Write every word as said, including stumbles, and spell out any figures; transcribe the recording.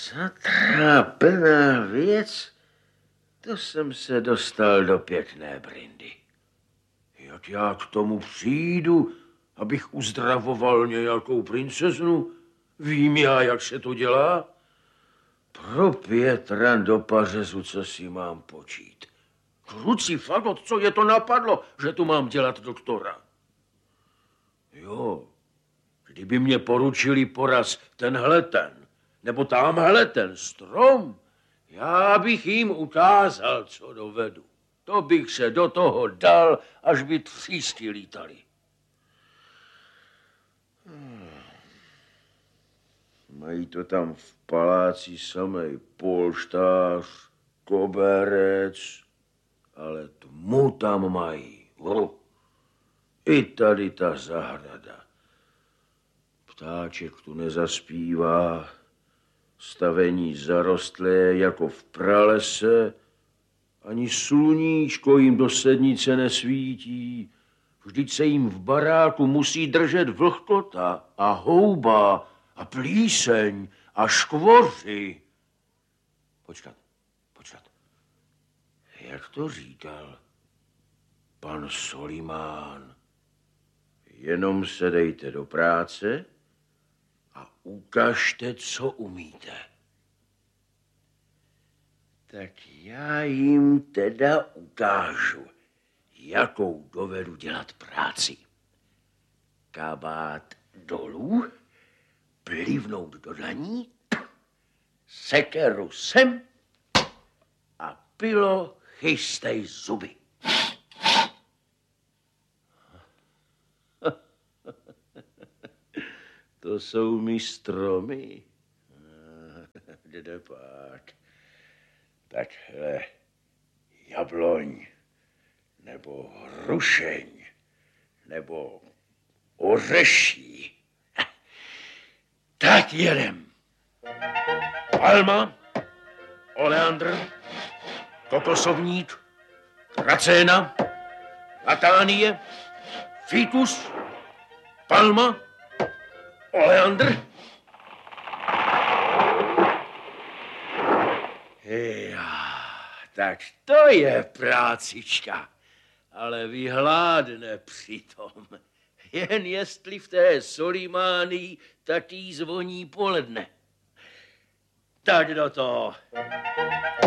Zatrápená věc, to jsem se dostal do pěkné brindy. Jak já k tomu přijdu, abych uzdravoval nějakou princeznu? Vím já, jak se to dělá? Pro Pětran do pařezu, co si mám počít. Kruci fagot, co je to napadlo, že tu mám dělat doktora? Jo, kdyby mě poručili poraz tenhle ten, nebo tamhle ten strom, já bych jim ukázal, co dovedu. To bych se do toho dal, až by třísky lítali. Mají to tam v paláci samej polštář, koberec, ale tmu tam mají. Oh. I tady ta zahrada. Ptáček tu nezaspívá, stavení zarostlé jako v pralese, ani sluníčko jim do sednice nesvítí. Vždyť se jim v baráku musí držet vlhkota a houba a plíseň a škvoři. Počkat, počkat. Jak to říkal pan Solimán? Jenom se dejte do práce a ukažte, co umíte. Tak já jim teda ukážu, jakou dovedu dělat práci. Kabát dolů, plivnout do dlaní, sekeru sem a pilo chystej zuby. To jsou mi stromy. Jde pak. Takhle jabloň, nebo hrušeň, nebo ořeší. Tak jedem. Palma, oleandr, kokosovník, tracéna, latánie, fikus, palma, oleandr. Já, tak to je prácička, ale vyhládne přitom. Jen jestli v té Solimánii taky zvoní poledne. Tak do toho.